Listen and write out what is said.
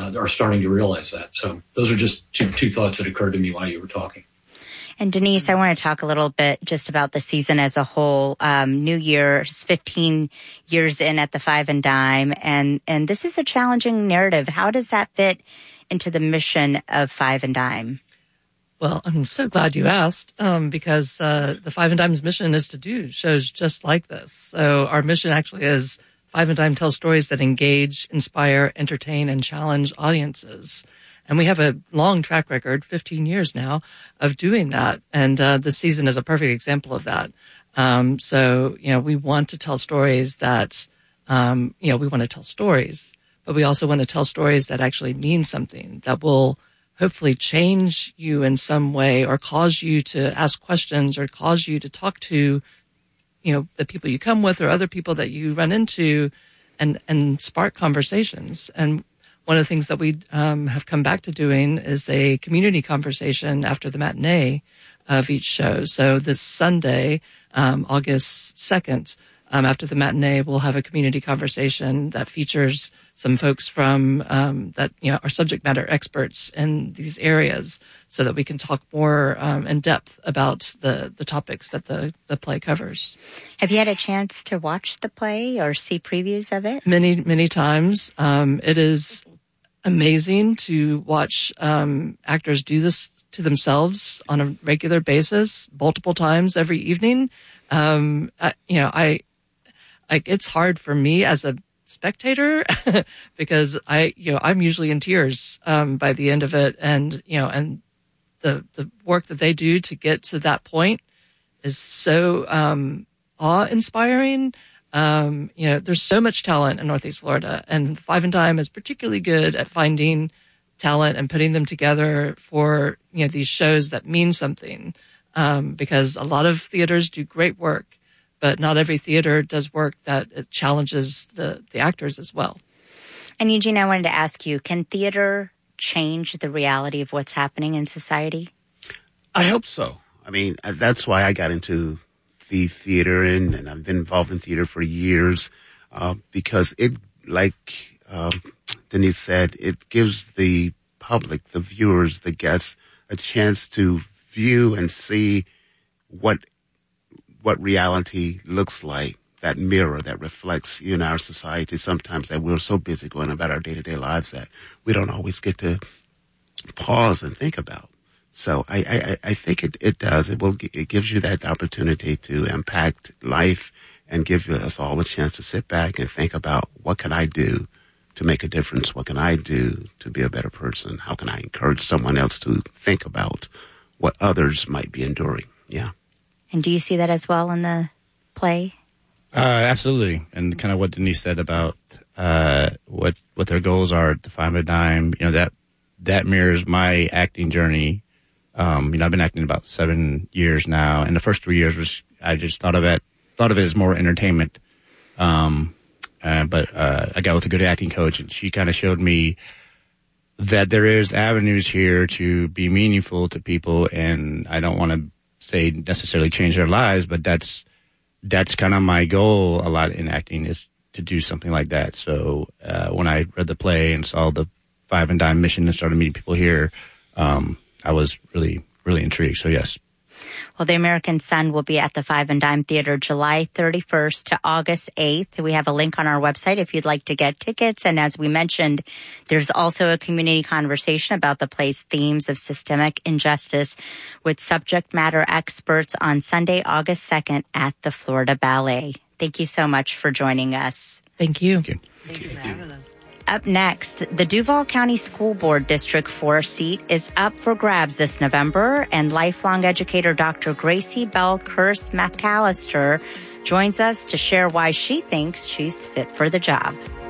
are starting to realize that. So those are just two thoughts that occurred to me while you were talking. And Denise, I want to talk a little bit just about the season as a whole. New Year, 15 years in at the Five and Dime, and this is a challenging narrative. How does that fit into the mission of Five and Dime? Well, I'm so glad you asked, because the Five and Dime's mission is to do shows just like this. So our mission actually is Five and Dime tells stories that engage, inspire, entertain, and challenge audiences. And we have a long track record, 15 years now, of doing that. And this season is a perfect example of that. So, we want to tell stories that, we want to tell stories, but we also want to tell stories that actually mean something, that will hopefully change you in some way or cause you to ask questions or cause you to talk to, the people you come with or other people that you run into and spark conversations. And one of the things that we have come back to doing is a community conversation after the matinee of each show. So this Sunday, August 2nd, after the matinee, we'll have a community conversation that features some folks from that are subject matter experts in these areas, so that we can talk more in depth about the topics that the play covers. Have you had a chance to watch the play or see previews of it? Many times. It is amazing to watch actors do this to themselves on a regular basis, multiple times every evening. It's hard for me as a spectator because I'm usually in tears by the end of it, and the work that they do to get to that point is so awe-inspiring. There's so much talent in Northeast Florida, and Five and Dime is particularly good at finding talent and putting them together for, these shows that mean something. Because a lot of theaters do great work, but not every theater does work that it challenges the actors as well. And Eugene, I wanted to ask you, can theater change the reality of what's happening in society? I hope so. I mean, that's why I got into the theater, and I've been involved in theater for years, because it, like Denise said, it gives the public, the viewers, the guests, a chance to view and see what reality looks like, that mirror that reflects in our society sometimes, that we're so busy going about our day-to-day lives that we don't always get to pause and think about. So I think it does. It gives you that opportunity to impact life and give us all a chance to sit back and think about, what can I do to make a difference? What can I do to be a better person? How can I encourage someone else to think about what others might be enduring? Yeah. And do you see that as well in the play? Absolutely. And kind of what Denise said about what their goals are at the Five and Dime, that mirrors my acting journey. I've been acting about 7 years now, and the first 3 years I just thought of it as more entertainment. But I got with a good acting coach, and she kind of showed me that there is avenues here to be meaningful to people, and I don't want to say necessarily change their lives, but that's kind of my goal a lot in acting, is to do something like that. So when I read the play and saw the Five and Dime mission and started meeting people here, I was really, really intrigued. So yes. Well, the American Sun will be at the Five and Dime Theater July 31st to August 8th. We have a link on our website if you'd like to get tickets. And as we mentioned, there's also a community conversation about the play's themes of systemic injustice with subject matter experts on Sunday, August 2nd at the Florida Ballet. Thank you so much for joining us. Thank you. Thank you. Thank you for having us. Up next, the Duval County School Board District 4 seat is up for grabs this November, and lifelong educator Dr. Gracie Bell Curse McAllister joins us to share why she thinks she's fit for the job.